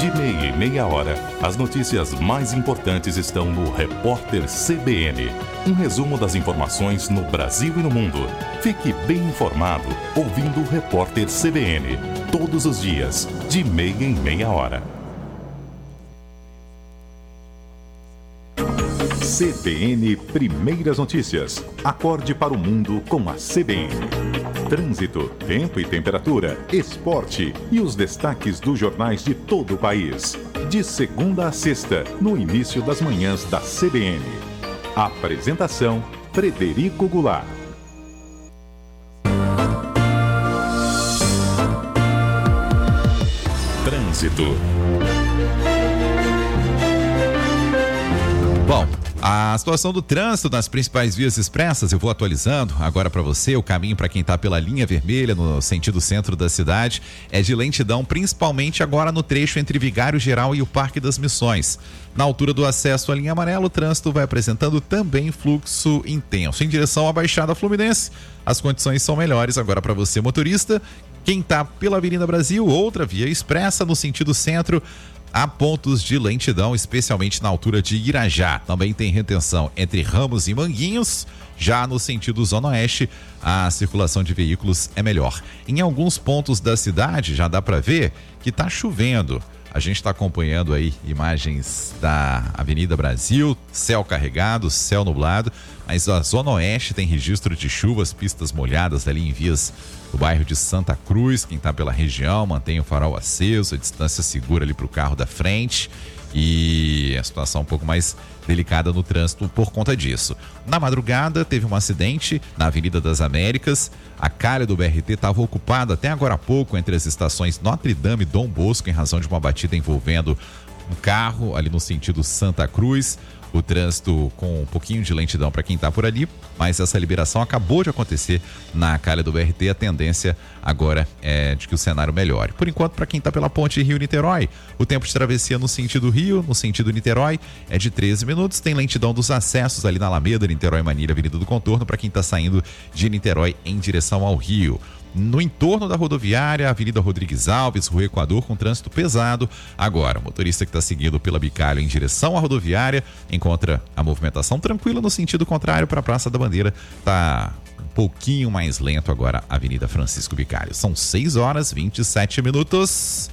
De meia em meia hora, as notícias mais importantes estão no Repórter CBN. Um resumo das informações no Brasil e no mundo. Fique bem informado ouvindo o Repórter CBN. Todos os dias, de meia em meia hora. CBN Primeiras Notícias. Acorde para o mundo com a CBN. Trânsito, tempo e temperatura, esporte e os destaques dos jornais de todo o país. De segunda a sexta, no início das manhãs da CBN. Apresentação: Frederico Goulart. Trânsito. Bom, a situação do trânsito nas principais vias expressas, eu vou atualizando agora para você. O caminho para quem está pela linha vermelha no sentido centro da cidade é de lentidão, principalmente agora no trecho entre Vigário Geral e o Parque das Missões. Na altura do acesso à linha amarela, o trânsito vai apresentando também fluxo intenso. Em direção à Baixada Fluminense, as condições são melhores agora para você, motorista. Quem está pela Avenida Brasil, outra via expressa no sentido centro, há pontos de lentidão, especialmente na altura de Irajá. Também tem retenção entre Ramos e Manguinhos. Já no sentido Zona Oeste, a circulação de veículos é melhor. Em alguns pontos da cidade, já dá para ver que está chovendo. A gente está acompanhando aí imagens da Avenida Brasil, céu carregado, céu nublado, mas a Zona Oeste tem registro de chuvas, pistas molhadas ali em vias do bairro de Santa Cruz. Quem está pela região mantém o farol aceso, a distância segura ali para o carro da frente, e a situação um pouco mais delicada no trânsito por conta disso. Na madrugada teve um acidente na Avenida das Américas. A calha do BRT estava ocupada até agora há pouco entre as estações Notre Dame e Dom Bosco em razão de uma batida envolvendo um carro ali no sentido Santa Cruz. O trânsito com um pouquinho de lentidão para quem está por ali, mas essa liberação acabou de acontecer na calha do BRT. A tendência agora é de que o cenário melhore. Por enquanto, para quem está pela ponte Rio-Niterói, o tempo de travessia no sentido Rio, no sentido Niterói, é de 13 minutos. Tem lentidão dos acessos ali na Alameda, Niterói, Manilha, Avenida do Contorno, para quem está saindo de Niterói em direção ao Rio. No entorno da rodoviária, Avenida Rodrigues Alves, Rua Equador, com trânsito pesado. Agora, o motorista que está seguindo pela Bicalho em direção à rodoviária encontra a movimentação tranquila. No sentido contrário, para a Praça da Bandeira, está um pouquinho mais lento agora a Avenida Francisco Bicalho. São 6 horas e 27 minutos.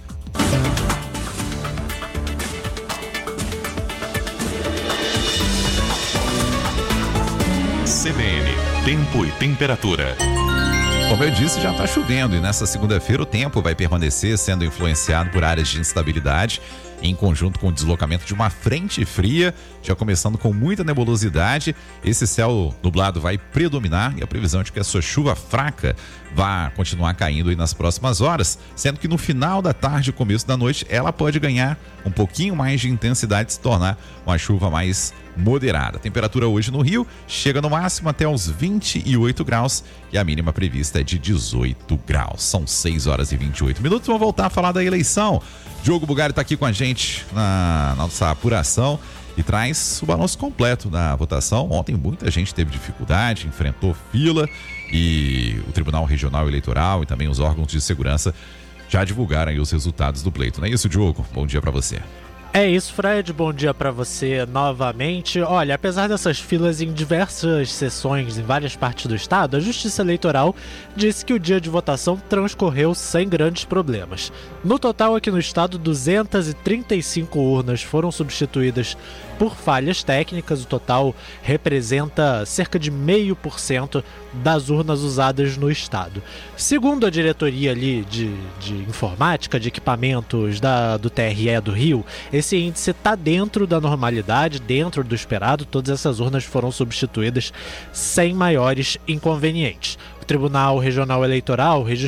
CBN, tempo e temperatura. Como eu disse, já está chovendo e nessa segunda-feira o tempo vai permanecer sendo influenciado por áreas de instabilidade, em conjunto com o deslocamento de uma frente fria, já começando com muita nebulosidade. Esse céu nublado vai predominar e a previsão é de que essa chuva fraca vai continuar caindo aí nas próximas horas, sendo que no final da tarde e começo da noite ela pode ganhar um pouquinho mais de intensidade e se tornar uma chuva mais moderada. A temperatura hoje no Rio chega no máximo até os 28 graus e a mínima prevista é de 18 graus. São 6 horas e 28 minutos. Vamos voltar a falar da eleição. Diogo Bugalho está aqui com a gente na nossa apuração e traz o balanço completo da votação. Ontem muita gente teve dificuldade, enfrentou fila, e o Tribunal Regional Eleitoral e também os órgãos de segurança já divulgaram aí os resultados do pleito. Não é isso, Diogo? Bom dia para você. É isso, Fred. Bom dia para você novamente. Olha, apesar dessas filas em diversas sessões em várias partes do estado, a Justiça Eleitoral disse que o dia de votação transcorreu sem grandes problemas. No total, aqui no estado, 235 urnas foram substituídas por falhas técnicas. O total representa cerca de 0,5% das urnas usadas no estado. Segundo a diretoria ali de informática, de equipamentos do TRE do Rio, esse índice está dentro da normalidade, dentro do esperado. Todas essas urnas foram substituídas sem maiores inconvenientes. O Tribunal Regional Eleitoral registrou